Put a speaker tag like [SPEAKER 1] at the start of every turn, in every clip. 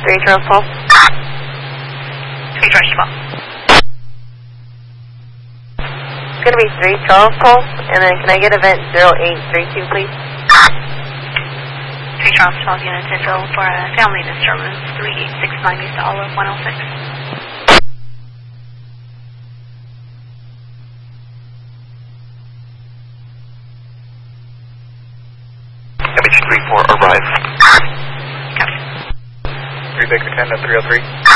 [SPEAKER 1] 3 Charles Paul.
[SPEAKER 2] 3 Charles Paul.
[SPEAKER 1] It's going to be 3 Charles Paul, and then can I get event 0832, please?
[SPEAKER 2] 3 Charles Paul, unit to fill for a family disturbance, 38690 to Olive 106.
[SPEAKER 3] MH34, arrive.
[SPEAKER 2] Copy.
[SPEAKER 3] 3 Baker 10 to 303.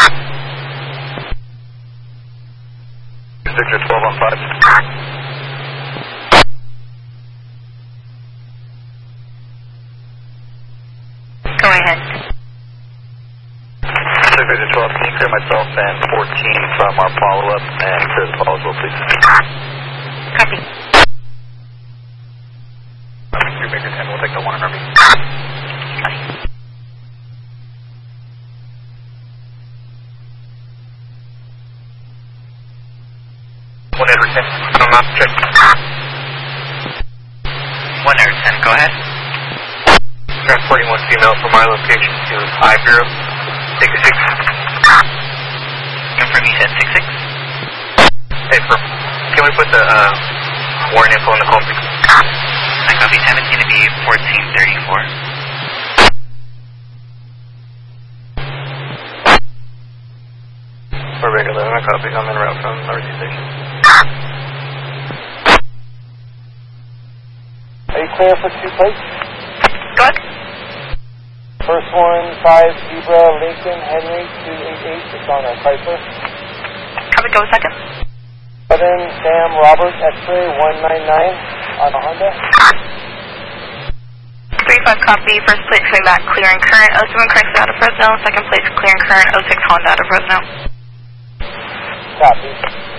[SPEAKER 3] Victor 12 on 5.
[SPEAKER 2] Go ahead.
[SPEAKER 3] Victor 12, can you clear myself and 14 from our follow-up and clear the follow as well, please?
[SPEAKER 2] Copy.
[SPEAKER 3] 3 Baker 10, we'll take the 1 on RV.
[SPEAKER 2] Copy.
[SPEAKER 3] One Edward 10, I'm up, check. 1 Edward 10, go ahead. Transporting 1 female from our location to 5066. Confirm you said 66? Hey, can we put the warrant info in the call, please? I copy 17 to be 1434. For regular, I copy, I'm en route from RC station.
[SPEAKER 4] Are you clear for 2 plates?
[SPEAKER 2] Go ahead.
[SPEAKER 4] First one, 5 Zebra Lincoln Henry 288. It's on a Chrysler.
[SPEAKER 2] Copy, go second.
[SPEAKER 4] 7 Sam Robert X-ray 199 on a Honda.
[SPEAKER 2] 35 copy, first plate coming back, clear and current, 07 Chrysler out of Fresno, second plate clear and current, 06 Honda out of Fresno.
[SPEAKER 4] Copy.